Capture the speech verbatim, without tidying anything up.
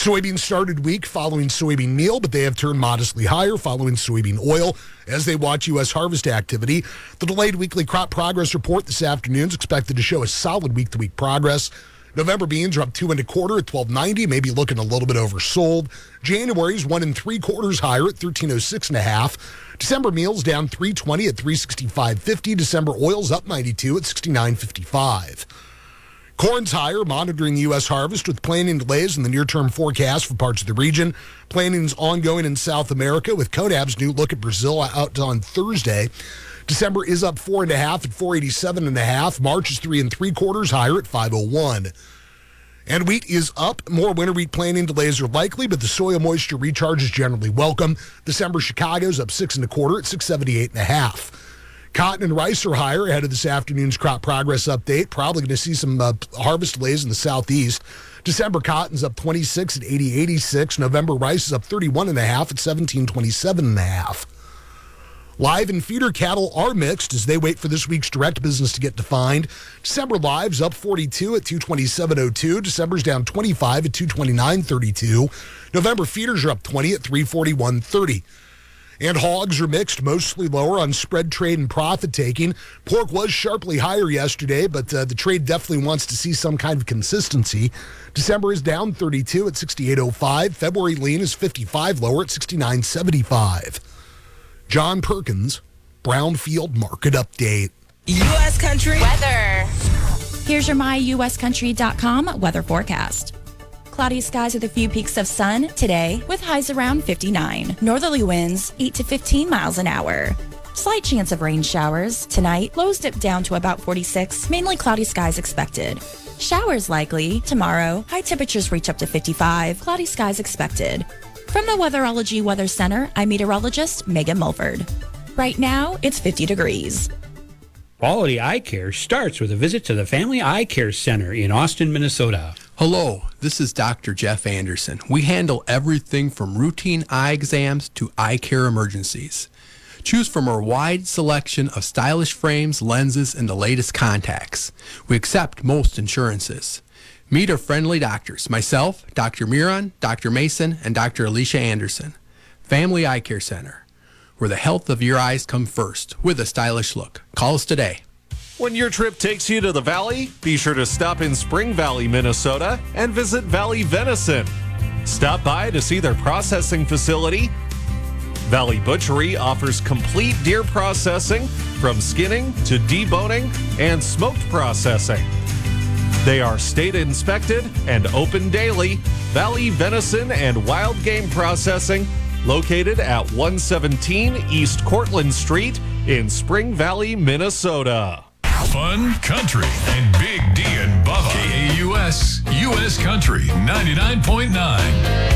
Soybeans started weak following soybean meal, but they have turned modestly higher following soybean oil as they watch U S harvest activity. The delayed weekly crop progress report this afternoon is expected to show a solid week-to-week progress. November beans are up two and a quarter at twelve ninety, maybe looking a little bit oversold. January's one and three quarters higher at thirteen oh six and a half. December meals down three twenty at three sixty-five fifty. December oils up ninety-two at sixty-nine fifty-five. Corn's higher, monitoring the U S harvest with planting delays in the near-term forecast for parts of the region. Planning's ongoing in South America with CONAB's new look at Brazil out on Thursday. December is up four and a half at four eighty-seven and a half. March is three and three quarters higher at five oh one. And wheat is up. More winter wheat planting delays are likely, but the soil moisture recharge is generally welcome. December Chicago's up six and a quarter at six seventy-eight and a half. Cotton and rice are higher ahead of this afternoon's crop progress update. Probably going to see some uh, harvest delays in the southeast. December cotton's up twenty-six at eighty eighty-six. November rice is up thirty-one and a half at seventeen twenty-seven and a half. Live and feeder cattle are mixed as they wait for this week's direct business to get defined. December live's up forty-two at two twenty-seven oh two. December's down twenty-five at two twenty-nine thirty-two. November feeders are up twenty at three forty-one thirty. And hogs are mixed, mostly lower on spread trade and profit taking. Pork was sharply higher yesterday, but uh, the trade definitely wants to see some kind of consistency. December is down thirty-two at sixty-eight oh five. February lean is fifty-five lower at sixty-nine seventy-five. John Perkins, Brownfield Market Update. U S Country weather. Here's your my U S country dot com weather forecast. Cloudy skies with a few peaks of sun today with highs around fifty-nine. Northerly winds eight to fifteen miles an hour. Slight chance of rain showers tonight. Lows dip down to about forty-six. Mainly cloudy skies expected. Showers likely tomorrow. High temperatures reach up to fifty-five. Cloudy skies expected. From the Weatherology Weather Center, I'm meteorologist Megan Mulford. Right now, it's fifty degrees. Quality eye care starts with a visit to the Family Eye Care Center in Austin, Minnesota. Hello, this is Doctor Jeff Anderson. We handle everything from routine eye exams to eye care emergencies. Choose from our wide selection of stylish frames, lenses, and the latest contacts. We accept most insurances. Meet our friendly doctors, myself, Doctor Miron, Doctor Mason, and Doctor Alicia Anderson. Family Eye Care Center, where the health of your eyes come first with a stylish look. Call us today. When your trip takes you to the Valley, be sure to stop in Spring Valley, Minnesota, and visit Valley Venison. Stop by to see their processing facility. Valley Butchery offers complete deer processing, from skinning to deboning and smoked processing. They are state inspected and open daily. Valley Venison and Wild Game Processing, located at one seventeen East Cortlandt Street in Spring Valley, Minnesota. Fun, country, and Big D and Bubba. K A U S, U S Country ninety-nine point nine.